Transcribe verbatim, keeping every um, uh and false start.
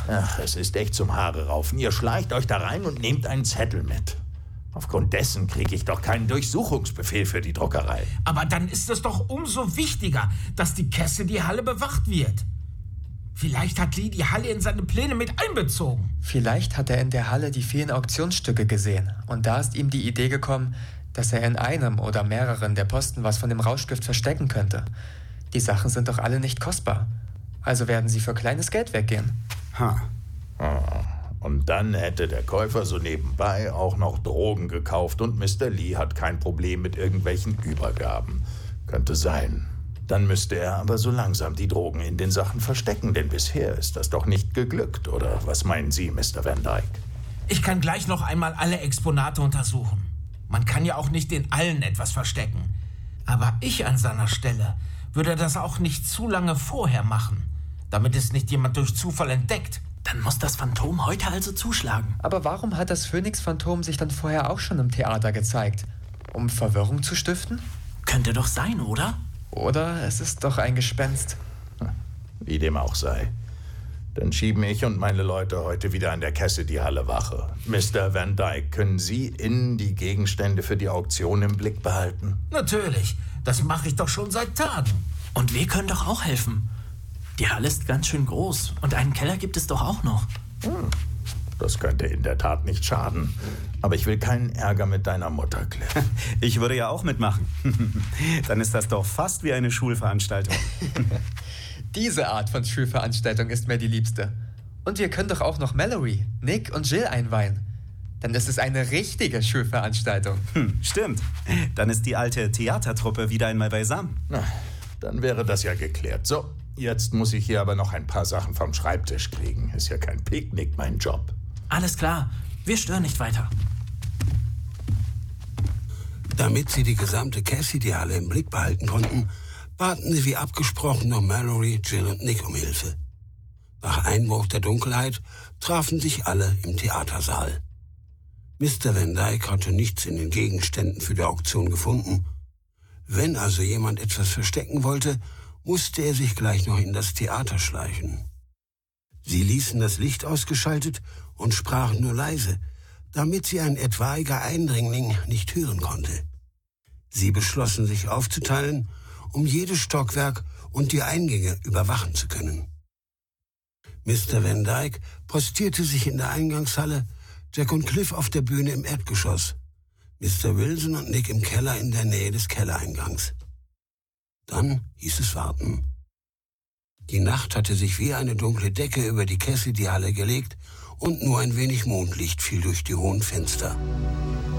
Ach, es ist echt zum Haare raufen. Ihr schleicht euch da rein und nehmt einen Zettel mit. Aufgrund dessen kriege ich doch keinen Durchsuchungsbefehl für die Druckerei. Aber dann ist es doch umso wichtiger, dass die Cassidy-Halle bewacht wird. Vielleicht hat Lee die Halle in seine Pläne mit einbezogen. Vielleicht hat er in der Halle die vielen Auktionsstücke gesehen. Und da ist ihm die Idee gekommen, dass er in einem oder mehreren der Posten was von dem Rauschgift verstecken könnte. Die Sachen sind doch alle nicht kostbar. Also werden sie für kleines Geld weggehen. Ha. Ah. Und dann hätte der Käufer so nebenbei auch noch Drogen gekauft und Mister Lee hat kein Problem mit irgendwelchen Übergaben. Könnte sein. Dann müsste er aber so langsam die Drogen in den Sachen verstecken, denn bisher ist das doch nicht geglückt, oder was meinen Sie, Mister Van Dyke? Ich kann gleich noch einmal alle Exponate untersuchen. Man kann ja auch nicht in allen etwas verstecken. Aber ich an seiner Stelle würde das auch nicht zu lange vorher machen, damit es nicht jemand durch Zufall entdeckt. Dann muss das Phantom heute also zuschlagen. Aber warum hat das Phönix-Phantom sich dann vorher auch schon im Theater gezeigt? Um Verwirrung zu stiften? Könnte doch sein, oder? Oder es ist doch ein Gespenst. Wie dem auch sei. Dann schieben ich und meine Leute heute wieder an der Cassidy-Halle Wache. Mister Van Dyke, können Sie innen die Gegenstände für die Auktion im Blick behalten? Natürlich, das mache ich doch schon seit Tagen. Und wir können doch auch helfen. Die Halle ist ganz schön groß und einen Keller gibt es doch auch noch. Hm. Das könnte in der Tat nicht schaden. Aber ich will keinen Ärger mit deiner Mutter, Cliff. Ich würde ja auch mitmachen. Dann ist das doch fast wie eine Schulveranstaltung. Diese Art von Schulveranstaltung ist mir die liebste. Und wir können doch auch noch Mallory, Nick und Jill einweihen. Dann ist es eine richtige Schulveranstaltung. Hm, stimmt. Dann ist die alte Theatertruppe wieder einmal beisammen. Na, dann wäre das ja geklärt. So, jetzt muss ich hier aber noch ein paar Sachen vom Schreibtisch kriegen. Ist ja kein Picknick, mein Job. Alles klar, wir stören nicht weiter. Damit sie die gesamte Cassidy-Halle im Blick behalten konnten, baten sie wie abgesprochen noch Mallory, Jill und Nick um Hilfe. Nach Einbruch der Dunkelheit trafen sich alle im Theatersaal. Mister Van Dyke hatte nichts in den Gegenständen für die Auktion gefunden. Wenn also jemand etwas verstecken wollte, musste er sich gleich noch in das Theater schleichen. Sie ließen das Licht ausgeschaltet und sprachen nur leise, damit sie ein etwaiger Eindringling nicht hören konnte. Sie beschlossen, sich aufzuteilen, um jedes Stockwerk und die Eingänge überwachen zu können. Mister Van Dyke postierte sich in der Eingangshalle, Jack und Cliff auf der Bühne im Erdgeschoss, Mister Wilson und Nick im Keller in der Nähe des Kellereingangs. Dann hieß es warten. Die Nacht hatte sich wie eine dunkle Decke über die Cassidy-Halle gelegt und nur ein wenig Mondlicht fiel durch die hohen Fenster.